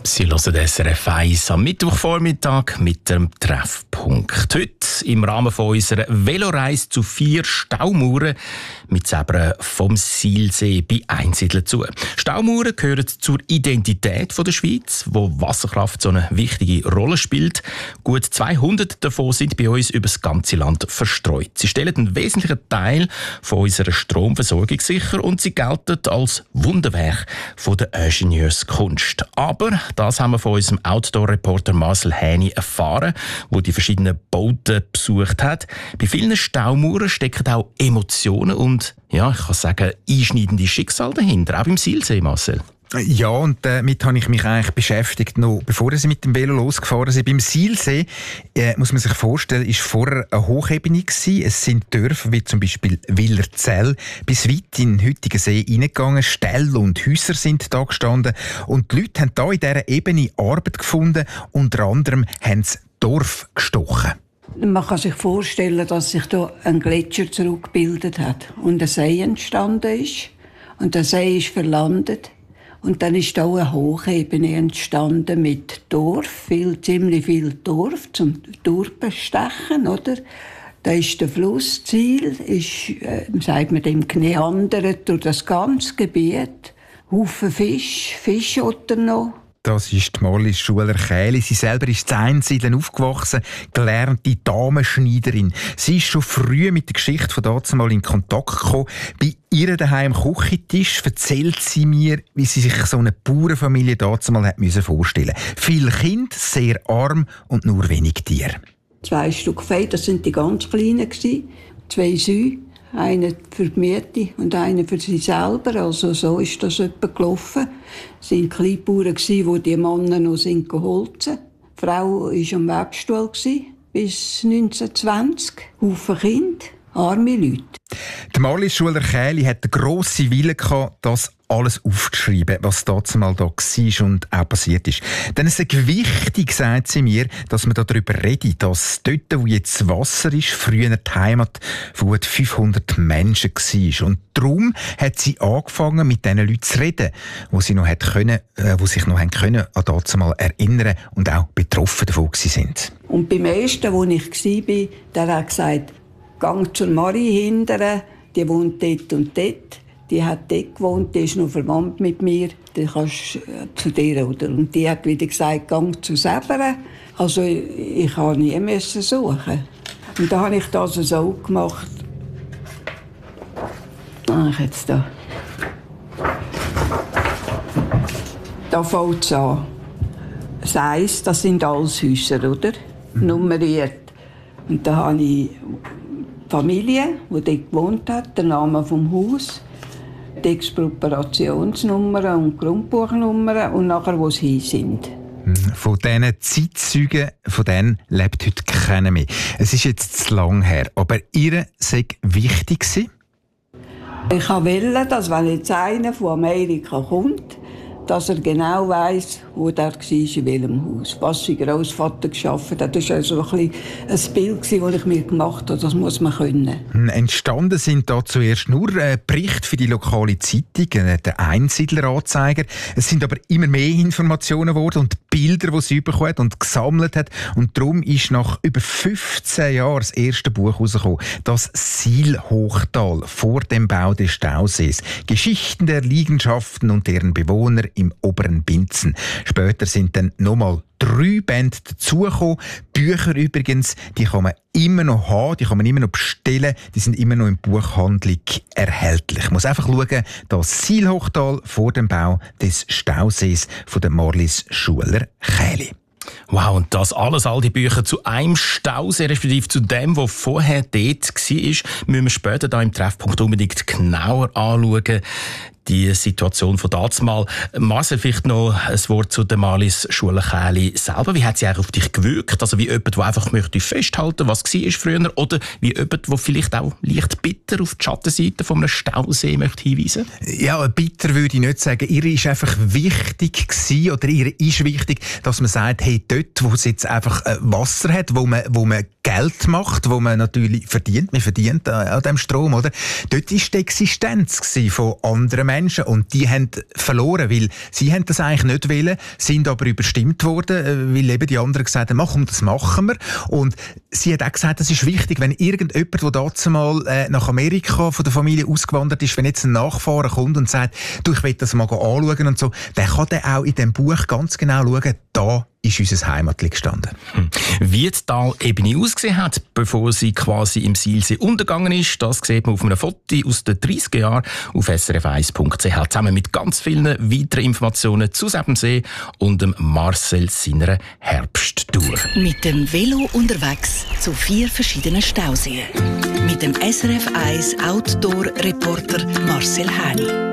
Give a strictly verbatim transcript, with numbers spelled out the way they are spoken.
Sie hören S R F eins am Mittwochvormittag mit dem Treffpunkt. Heute im Rahmen von unserer Veloreise zu vier Staumauern mit Zebra vom Silsee bei Einsiedeln zu. Staumauern gehören zur Identität der Schweiz, wo Wasserkraft so eine wichtige Rolle spielt. Gut zweihundert davon sind bei uns über das ganze Land verstreut. Sie stellen einen wesentlichen Teil von unserer Stromversorgung sicher und sie gelten als Wunderwerk von der Ingenieurskunst. Aber das haben wir von unserem Outdoor-Reporter Marcel Häni erfahren, der die verschiedenen Bauten besucht hat. Bei vielen Staumauern stecken auch Emotionen und, ja, ich kann sagen, einschneidende Schicksale dahinter, auch beim Silsee, Marcel. Ja, und damit habe ich mich eigentlich beschäftigt, noch bevor sie mit dem Velo losgefahren sind. Beim Silsee, äh, muss man sich vorstellen, ist vorher eine Hochebene gewesen. Es sind Dörfer wie zum Beispiel Willerzell bis weit in den heutigen See hineingegangen. Ställe und Häuser sind da gestanden. Und die Leute haben da in dieser Ebene Arbeit gefunden. Unter anderem haben sie Dorf gestochen. Man kann sich vorstellen, dass sich da ein Gletscher zurückgebildet hat und ein See entstanden ist. Und der See ist verlandet. Und dann ist auch eine Hochebene entstanden mit Dorf, viel, ziemlich viel Dorf zum Durchbestechen, oder? Da ist der Flussziel, ist, äh, sagt man dem, geneandert durch das ganze Gebiet. Haufen Fisch, Fischotter noch. Das ist die Marlies Schuler Kähli. Sie selber ist in Einsiedeln aufgewachsen, gelernte Damenschneiderin. Sie ist schon früh mit der Geschichte von dazumal in Kontakt gekommen. Bei ihr daheim am Küchentisch erzählt sie mir, wie sie sich so eine Bauernfamilie dazumal hat vorstellen musste. Viele Kinder, sehr arm und nur wenig Tiere. Zwei Stück Vieh, das sind die ganz Kleinen gewesen. Zwei Säue. Einer für die Miete und einer für sie selber. Also so ist das etwa gelaufen. Es waren Kleinbauern, die die Männer noch geholfen haben. Die Frau war am Webstuhl bis neunzehnhundertzwanzig. Haufen Kinder, arme Leute. Die Marlies Schuler Kähli hatte den grossen Willen gehabt, das alles aufzuschreiben, was damals da war und auch passiert ist. Denn es ist wichtig, sagt sie mir, dass man darüber redet, dass dort, wo jetzt Wasser ist, früher die Heimat von gut fünfhundert Menschen war. Und darum hat sie angefangen, mit diesen Leuten zu reden, die sie noch hat können, äh, die sich noch haben können, an damals erinnern und auch betroffen davon sind. Und beim ersten, wo ich war, der hat gesagt, «Gang zur Marie hindern, die wohnt dort und dort.» Die hat dort gewohnt, die ist noch verwandt mit mir. Dann kannst du zu dir, oder? Und die hat wieder gesagt, gang zu Sebra. Also ich, ich musste nie müssen suchen. Und dann habe ich das so gemacht. Ach, jetzt da. Da fängt es an. Das eins, das sind alles Häuser, oder? Mhm. Nummeriert. Und da habe ich die Familie, die dort gewohnt hat, den Namen vom Haus, die Expropriationsnummern und Grundbuchnummern und nachher, wo sie hin sind. Von diesen Zeitzeugen, von denen lebt heute keiner mehr. Es ist jetzt zu lang her, aber ihr sei wichtig gewesen? Ich wollte, dass wenn jetzt einer von Amerika kommt, dass er genau weiss, wo der war, in welchem Haus. Was sein Grossvater geschafft hat. Das war also ein, ein Bild, das ich mir gemacht habe. Das muss man können. Entstanden sind da zuerst nur äh, Berichte für die lokale Zeitung, äh, der Einsiedler-Anzeiger. Es sind aber immer mehr Informationen geworden und Bilder, die sie bekommen und gesammelt hat. Und darum ist nach über fünfzehn Jahren das erste Buch herausgekommen. Das Sihlhochtal vor dem Bau des Stausees. Geschichten der Liegenschaften und deren Bewohner im oberen Binzen. Später sind dann nochmal drei Bände dazugekommen. Bücher übrigens, die kann man immer noch haben, die kann man immer noch bestellen, die sind immer noch in Buchhandlung erhältlich. Ich muss einfach schauen, das Sihlhochtal vor dem Bau des Stausees von der Marlies Schuler Kähli. Wow, und das alles, all die Bücher zu einem Stausee, respektive zu dem, was vorher dort war, müssen wir später da im Treffpunkt unbedingt genauer anschauen. Die Situation von dazumal. Marcel, vielleicht noch ein Wort zu der Marlies Schuler Kähli selber. Wie hat sie eigentlich auf dich gewirkt? Also wie jemand, der einfach möchte festhalten, was war früher, oder wie jemand, der vielleicht auch leicht bitter auf die Schattenseite von einem Stausee möchte hinweisen? Ja, bitter würde ich nicht sagen. Ihr ist einfach wichtig gewesen, oder ihr ist wichtig, dass man sagt, hey, dort, wo es jetzt einfach Wasser hat, wo man, wo man Geld macht, wo man natürlich verdient, man verdient an, an dem Strom, oder? Dort war die Existenz von anderen Menschen und die haben verloren, weil sie haben das eigentlich nicht wollen, sind aber überstimmt worden, weil eben die anderen gesagt haben, komm, das machen wir. Und sie hat auch gesagt, das ist wichtig, wenn irgendjemand, der damals mal äh, nach Amerika von der Familie ausgewandert ist, wenn jetzt ein Nachfahrer kommt und sagt, du, ich will das mal anschauen und so, der kann dann auch in dem Buch ganz genau schauen, da ist unser Heimatli gestanden. Hm. Wie die Talebene ausgesehen hat, bevor sie quasi im Silsee untergegangen ist, das sieht man auf einem Foto aus den dreissiger Jahren auf s r f eins punkt c h, zusammen mit ganz vielen weiteren Informationen zu Sebensee und dem Marcel seiner Herbsttour. Mit dem Velo unterwegs zu vier verschiedenen Stauseen. Mit dem S R F eins Outdoor-Reporter Marcel Häni.